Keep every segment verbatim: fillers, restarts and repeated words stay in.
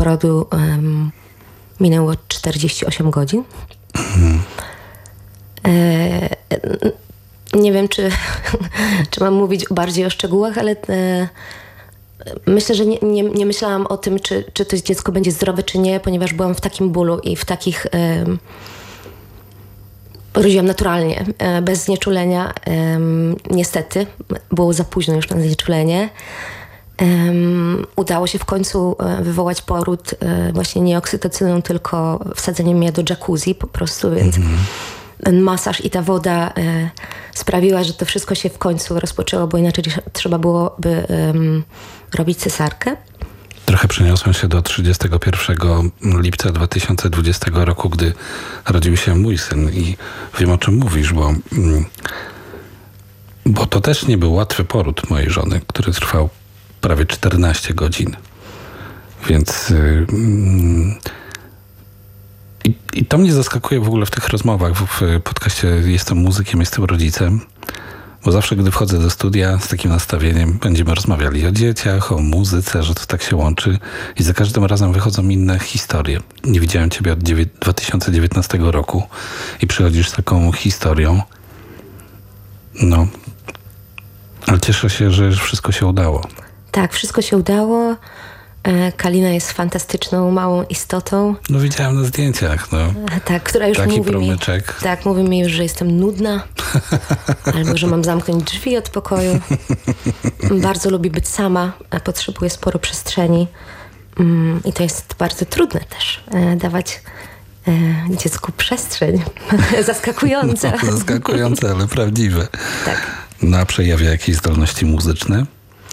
porodu um, minęło czterdzieści osiem godzin. Mhm. E, nie wiem, czy, czy mam mówić bardziej o szczegółach, ale e, myślę, że nie, nie, nie myślałam o tym, czy, czy to dziecko będzie zdrowe, czy nie, ponieważ byłam w takim bólu i w takich... E, Rodziłam naturalnie, bez znieczulenia. Niestety, było za późno już na znieczulenie. Udało się w końcu wywołać poród właśnie nie oksytocyną, tylko wsadzeniem mnie do jacuzzi po prostu, więc mm-hmm. ten masaż i ta woda sprawiła, że to wszystko się w końcu rozpoczęło, bo inaczej trzeba byłoby robić cesarkę. Trochę przeniosłem się do trzydziestego pierwszego lipca dwa tysiące dwudziestego roku, gdy rodził się mój syn i wiem, o czym mówisz, bo, bo to też nie był łatwy poród mojej żony, który trwał prawie czternaście godzin. Więc i, i to mnie zaskakuje w ogóle w tych rozmowach. W podcaście Jestem muzykiem, jestem rodzicem. Bo zawsze, gdy wchodzę do studia z takim nastawieniem, będziemy rozmawiali o dzieciach, o muzyce, że to tak się łączy i za każdym razem wychodzą inne historie. Nie widziałem ciebie od dwa tysiące dziewiętnastego roku i przychodzisz z taką historią. No, ale cieszę się, że wszystko się udało. Tak, wszystko się udało. Kalina jest fantastyczną, małą istotą. No widziałem na zdjęciach, no. Tak, która już Taki mówi promyczek. mi, tak, mówi mi już, że jestem nudna, albo że mam zamknąć drzwi od pokoju. Bardzo lubi być sama, a potrzebuje sporo przestrzeni. I to jest bardzo trudne też, dawać dziecku przestrzeń. Zaskakujące. No, zaskakujące, ale prawdziwe. Tak. No, a przejawia jakieś zdolności muzyczne?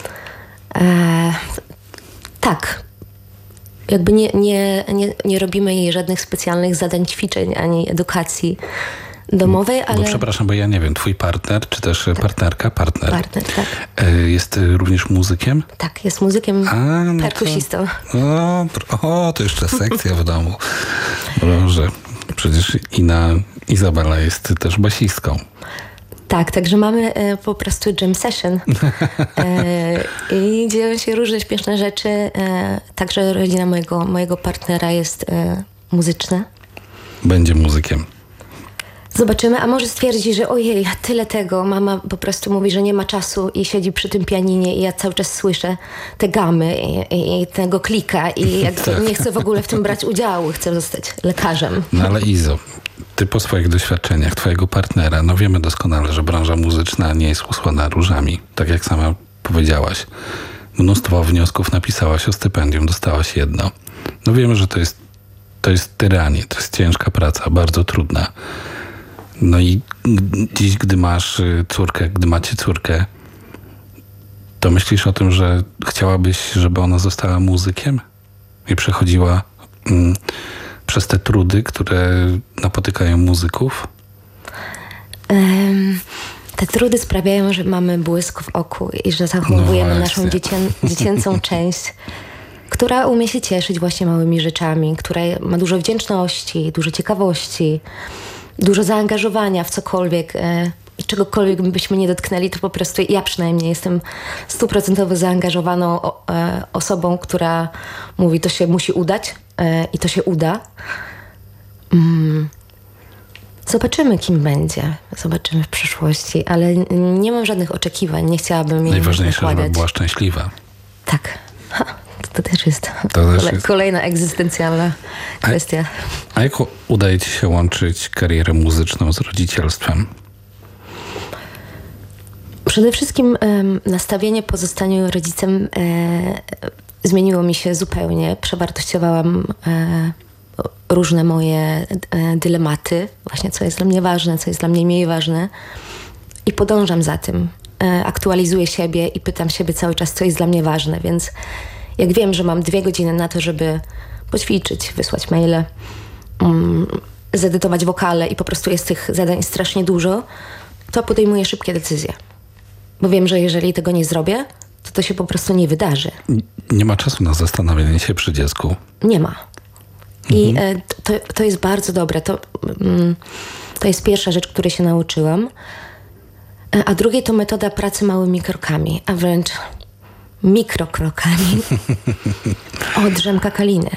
E- Tak. Jakby nie, nie, nie, nie robimy jej żadnych specjalnych zadań, ćwiczeń, ani edukacji domowej, ale... Bo przepraszam, bo ja nie wiem, twój partner, czy też tak. partnerka, partner, partner tak. jest również muzykiem? Tak, jest muzykiem, A, no perkusistą. To, o, o, to jeszcze sekcja w domu. Boże, przecież Ina Izabela jest też basistką. Tak, także mamy e, po prostu jam session e, i dzieją się różne śmieszne rzeczy. E, także rodzina mojego, mojego partnera jest e, muzyczna. Będzie muzykiem. Zobaczymy, a może stwierdzi, że ojej, tyle tego. Mama po prostu mówi, że nie ma czasu i siedzi przy tym pianinie i ja cały czas słyszę te gamy i, i, i tego klika i jakby tak. nie chcę w ogóle w tym brać udziału. Chcę zostać lekarzem. No ale Izo, ty po swoich doświadczeniach, twojego partnera, no wiemy doskonale, że branża muzyczna nie jest usłana różami. Tak jak sama powiedziałaś. Mnóstwo wniosków napisałaś o stypendium, dostałaś jedno. No wiemy, że to jest, to jest tyranie, to jest ciężka praca, bardzo trudna. No i dziś, gdy masz córkę, gdy macie córkę, to myślisz o tym, że chciałabyś, żeby ona została muzykiem i przechodziła mm, przez te trudy, które napotykają muzyków? Um, te trudy sprawiają, że mamy błysk w oku i że zachowujemy no naszą dziecię, dziecięcą część, która umie się cieszyć właśnie małymi rzeczami, która ma dużo wdzięczności, dużo ciekawości, dużo zaangażowania w cokolwiek e, i czegokolwiek byśmy nie dotknęli, to po prostu ja przynajmniej jestem stuprocentowo zaangażowaną o, e, osobą, która mówi, to się musi udać e, i to się uda. Mm. Zobaczymy, kim będzie. Zobaczymy w przyszłości, ale nie mam żadnych oczekiwań. Nie chciałabym jej Najważniejsze, żeby była szczęśliwa. Tak. Ha, to też jest to też kole, jest. kolejna egzystencjalna kwestia. A, a jak udaje ci się łączyć karierę muzyczną z rodzicielstwem? Przede wszystkim um, nastawienie po zostaniu rodzicem e, zmieniło mi się zupełnie. Przewartościowałam e, różne moje e, dylematy. Właśnie co jest dla mnie ważne, co jest dla mnie mniej ważne. I podążam za tym. E, aktualizuję siebie i pytam siebie cały czas, co jest dla mnie ważne. Więc jak wiem, że mam dwie godziny na to, żeby poćwiczyć, wysłać maile, um, zedytować wokale i po prostu jest tych zadań strasznie dużo, to podejmuję szybkie decyzje. Bo wiem, że jeżeli tego nie zrobię, to to się po prostu nie wydarzy. Nie ma czasu na zastanowienie się przy dziecku. Nie ma. I mhm. e, to, to jest bardzo dobre. To, mm, to jest pierwsza rzecz, której się nauczyłam. A drugie to metoda pracy małymi krokami, a wręcz mikrokrokami od Drzemka Kaliny.